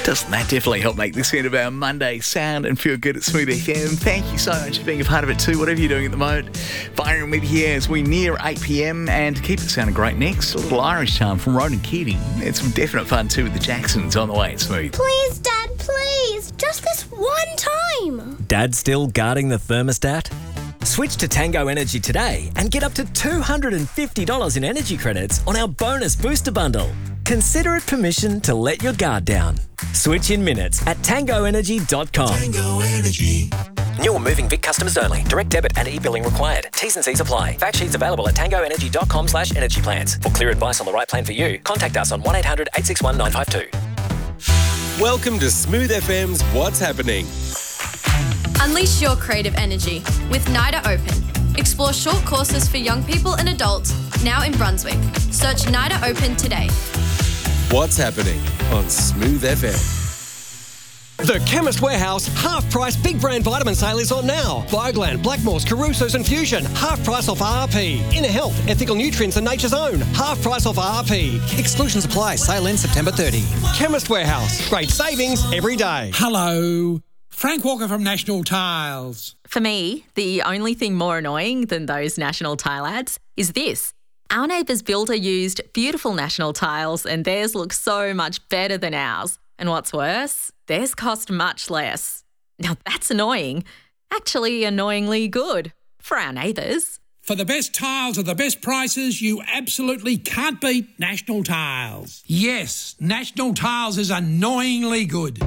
Doesn't that definitely help make this end of our Monday sound and feel good at Smooth FM? Thank you so much for being a part of it too, whatever you're doing at the moment. Byron with you here as we near 8 p.m, and to keep it sounding great next, a little Irish charm from Ronan Keating. It's some definite fun too with the Jacksons on the way at Smooth. Please, Dad, please. Just this one time. Dad still guarding the thermostat? Switch to Tango Energy today and get up to $250 in energy credits on our bonus booster bundle. Consider it permission to let your guard down. Switch in minutes at tangoenergy.com. Tango Energy. New or moving Vic customers only. Direct debit and e-billing required. T's and C's apply. Fact sheets available at tangoenergy.com/energy plans. For clear advice on the right plan for you, contact us on 1-800-861-952. Welcome to Smooth FM's What's Happening. Unleash your creative energy with NIDA Open. Explore short courses for young people and adults now in Brunswick. Search NIDA Open today. What's Happening on Smooth FM. The Chemist Warehouse half-price big brand vitamin sale is on now. Bioglane, Blackmores, Caruso's and Fusion, half price off RRP. Inner Health, Ethical Nutrients and Nature's Own, half price off RRP. Exclusions apply. Sale ends September 30. Chemist Warehouse. Great savings every day. Hello. Frank Walker from National Tiles. For me, the only thing more annoying than those National Tile ads is this. Our neighbour's builder used beautiful National Tiles and theirs looks so much better than ours. And what's worse, theirs cost much less. Now that's annoying. Actually, annoyingly good for our neighbours. For the best tiles at the best prices, you absolutely can't beat National Tiles. Yes, National Tiles is annoyingly good.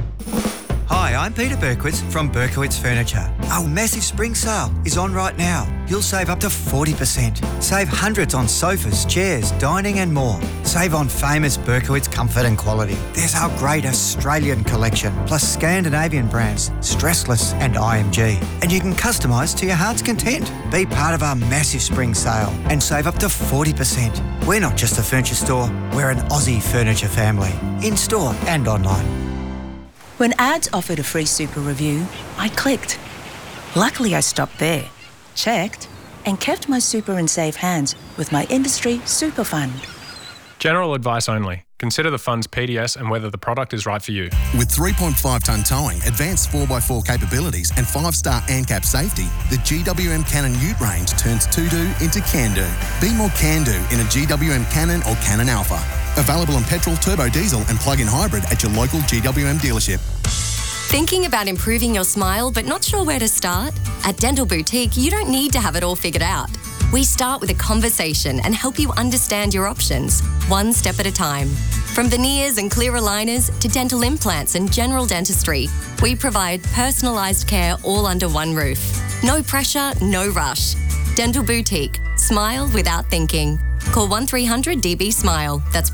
Hi, I'm Peter Berkowitz from Berkowitz Furniture. Our massive spring sale is on right now. You'll save up to 40%. Save hundreds on sofas, chairs, dining and more. Save on famous Berkowitz comfort and quality. There's our great Australian collection, plus Scandinavian brands, Stressless and IMG. And you can customise to your heart's content. Be part of our massive spring sale and save up to 40%. We're not just a furniture store, we're an Aussie furniture family. In-store and online. When ads offered a free super review, I clicked. Luckily, I stopped there, checked, and kept my super in safe hands with my industry super fund. General advice only. Consider the fund's PDS and whether the product is right for you. With 3.5-tonne towing, advanced 4x4 capabilities and 5-star ANCAP safety, the GWM Cannon Ute range turns to-do into can-do. Be more can-do in a GWM Cannon or Cannon Alpha. Available in petrol, turbo diesel and plug-in hybrid at your local GWM dealership. Thinking about improving your smile but not sure where to start? At Dental Boutique, you don't need to have it all figured out. We start with a conversation and help you understand your options, one step at a time. From veneers and clear aligners to dental implants and general dentistry, we provide personalised care all under one roof. No pressure, no rush. Dental Boutique. Smile without thinking. Call 1300-DB-SMILE. That's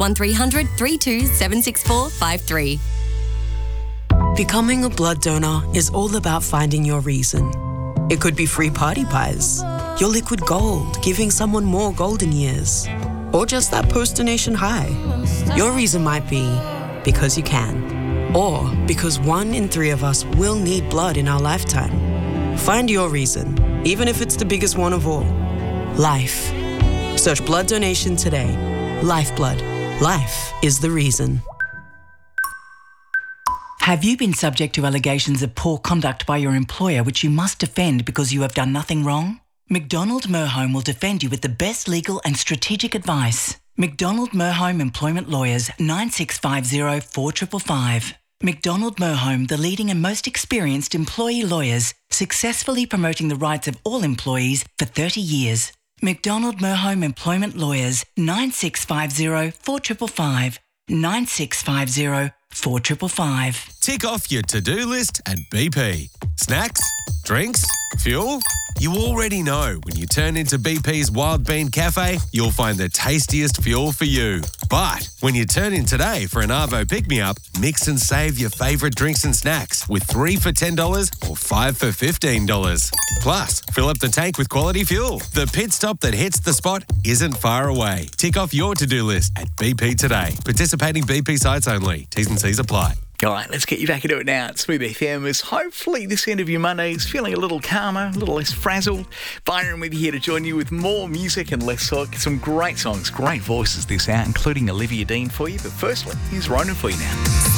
1300-32-76453. Becoming a blood donor is all about finding your reason. It could be free party pies, your liquid gold, giving someone more golden years, or just that post-donation high. Your reason might be because you can, or because 1 in 3 of us will need blood in our lifetime. Find your reason, even if it's the biggest one of all. Life. Search blood donation today. Lifeblood. Life is the reason. Have you been subject to allegations of poor conduct by your employer which you must defend because you have done nothing wrong? McDonald Merhome will defend you with the best legal and strategic advice. McDonald Merhome Employment Lawyers, 9650 4555. McDonald Merhome, the leading and most experienced employee lawyers, successfully promoting the rights of all employees for 30 years. McDonald Merhome Employment Lawyers, 9650 4555. 9650 4555. Tick off your to-do list at BP. Snacks? Drinks? Fuel? You already know when you turn into BP's Wild Bean Cafe, you'll find the tastiest fuel for you. But when you turn in today for an Arvo pick-me-up, mix and save your favourite drinks and snacks with 3 for $10 or 5 for $15. Plus, fill up the tank with quality fuel. The pit stop that hits the spot isn't far away. Tick off your to-do list at BP today. Participating BP sites only. T's and C's apply. All right, let's get you back into it now. It's Smooth FM as hopefully this end of your Monday is feeling a little calmer, a little less frazzled. Byron with you here to join you with more music and less talk. Some great songs, great voices this hour, including Olivia Dean for you. But firstly, here's Ronan for you now.